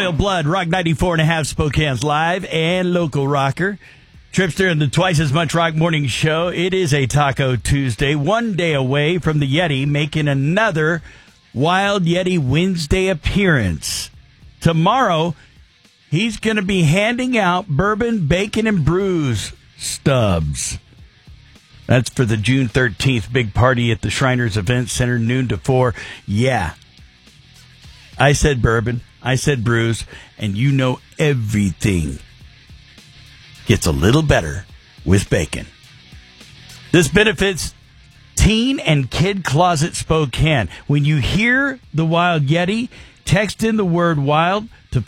Royal Blood, Rock 94.5, Spokane's live and local rocker. Tripster and the Twice as Much Rock Morning Show. It is a Taco Tuesday, one day away from the Yeti making another Wild Yeti Wednesday appearance. Tomorrow, he's going to be handing out bourbon, bacon, and brews stubs. That's for the June 13th big party at the Shriners Event Center, noon to 4. Yeah. I said bourbon, I said brews, and you know everything gets a little better with bacon. This benefits Teen and Kid Closet Spokane. When you hear the Wild Yeti, text in the word WILD to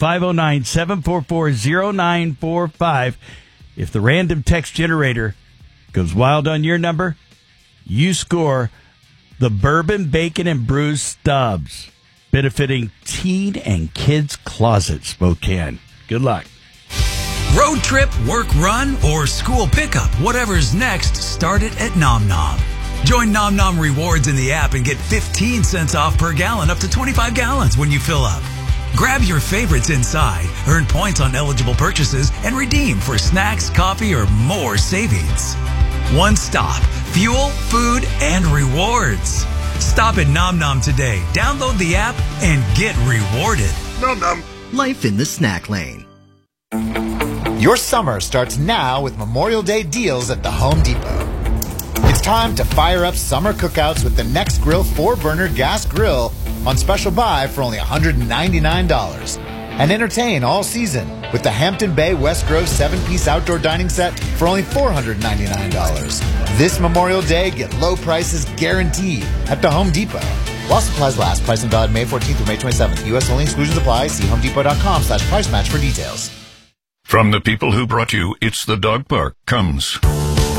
509-744-0945. If the random text generator goes wild on your number, you score the Bourbon, Bacon, and Brews Stubs, benefiting Teen and Kids Closet Spokane. Good luck. Road trip, work run, or school pickup, whatever's next, start it at Nom Nom. Join Nom Nom Rewards in the app and get 15 cents off per gallon up to 25 gallons when you fill up. Grab your favorites inside, earn points on eligible purchases, and redeem for snacks, coffee, or more savings. One stop, fuel, food, and rewards. Stop at Nom Nom today. Download the app and get rewarded. Nom Nom. Life in the snack lane. Your summer starts now with Memorial Day deals at the Home Depot. It's time to fire up summer cookouts with the Next Grill 4-burner gas grill on special buy for only $199. And entertain all season with the Hampton Bay West Grove 7-piece outdoor dining set for only $499. This Memorial Day, get low prices guaranteed at the Home Depot. While supplies last. Price and valid May 14th through May 27th. U.S. only. Exclusions apply. See homedepot.com/price match for details. From the people who brought you It's the Dog Park comes